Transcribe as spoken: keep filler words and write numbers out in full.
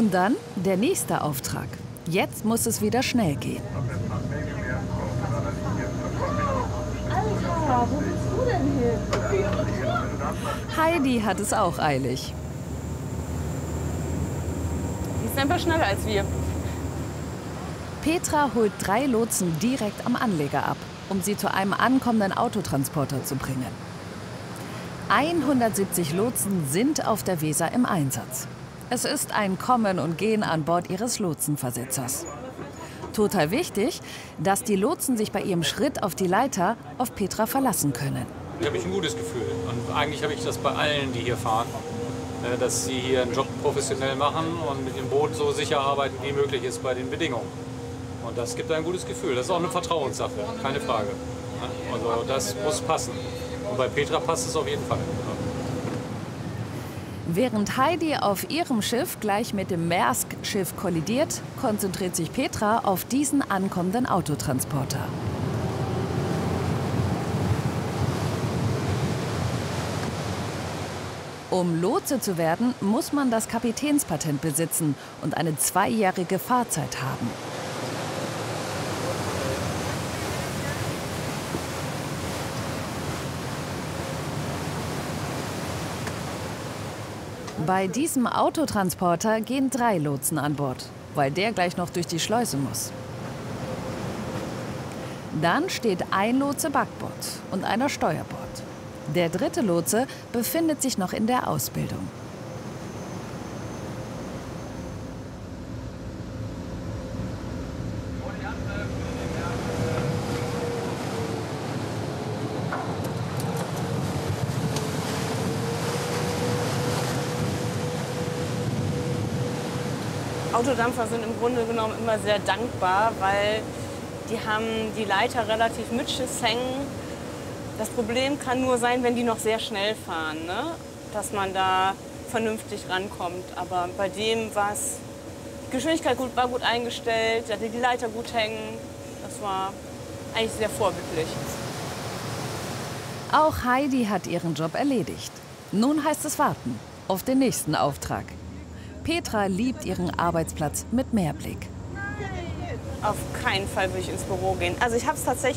Und dann der nächste Auftrag. Jetzt muss es wieder schnell gehen. Alter, wo bist du denn hin? Heidi hat es auch eilig. Die ist einfach schneller als wir. Petra holt drei Lotsen direkt am Anleger ab, um sie zu einem ankommenden Autotransporter zu bringen. hundertsiebzig Lotsen sind auf der Weser im Einsatz. Es ist ein Kommen und Gehen an Bord ihres Lotsenversetzers. Total wichtig, dass die Lotsen sich bei ihrem Schritt auf die Leiter auf Petra verlassen können. Da habe ich ein gutes Gefühl. Und eigentlich habe ich das bei allen, die hier fahren, dass sie hier einen Job professionell machen und mit dem Boot so sicher arbeiten, wie möglich ist bei den Bedingungen. Und das gibt ein gutes Gefühl. Das ist auch eine Vertrauenssache, keine Frage. Also das muss passen. Und bei Petra passt es auf jeden Fall. Während Heidi auf ihrem Schiff gleich mit dem Maersk-Schiff kollidiert, konzentriert sich Petra auf diesen ankommenden Autotransporter. Um Lotse zu werden, muss man das Kapitänspatent besitzen und eine zweijährige Fahrzeit haben. Bei diesem Autotransporter gehen drei Lotsen an Bord, weil der gleich noch durch die Schleuse muss. Dann steht ein Lotse Backbord und einer Steuerbord. Der dritte Lotse befindet sich noch in der Ausbildung. Autodampfer sind im Grunde genommen immer sehr dankbar, weil die haben die Leiter relativ mit Schiffs hängen. Das Problem kann nur sein, wenn die noch sehr schnell fahren, ne? Dass man da vernünftig rankommt. Aber bei dem war es, die Geschwindigkeit gut, war gut eingestellt, der hatte die Leiter gut hängen. Das war eigentlich sehr vorbildlich. Auch Heidi hat ihren Job erledigt. Nun heißt es warten auf den nächsten Auftrag. Petra liebt ihren Arbeitsplatz mit Meerblick. Auf keinen Fall würde ich ins Büro gehen. Also ich habe es tatsächlich